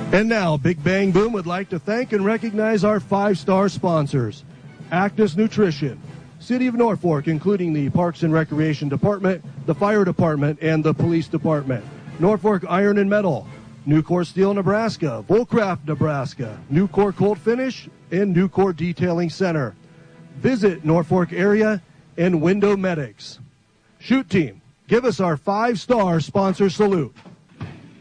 And now, Big Bang Boom would like to thank and recognize our 5-star sponsors. Actus Nutrition, City of Norfolk, including the Parks and Recreation Department, the Fire Department, and the Police Department. Norfolk Iron and Metal, Nucor Steel, Nebraska, Volcraft, Nebraska, Nucor Cold Finish, and Nucor Detailing Center. Visit Norfolk area and Window Medics. Shoot Team, give us our 5-star sponsor salute.